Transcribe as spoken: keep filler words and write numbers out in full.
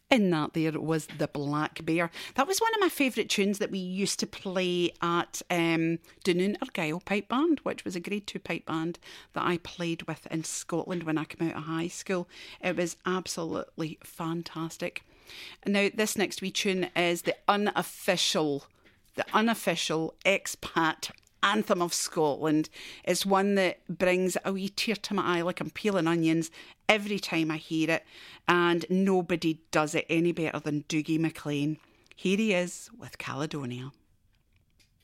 In that there was The Black Bear. That was one of my favourite tunes that we used to play at um, Dunoon Argyll Pipe Band, which was a grade two pipe band that I played with in Scotland when I came out of high school. It was absolutely fantastic. Now, this next wee tune is the unofficial, the unofficial expat anthem of Scotland. It's one that brings a wee tear to my eye like I'm peeling onions every time I hear it, and nobody does it any better than Dougie MacLean. Here he is with Caledonia.